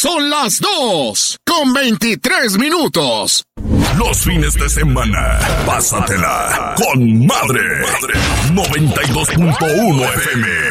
Son las 2:23. Los fines de semana, pásatela con madre. 92.1 FM.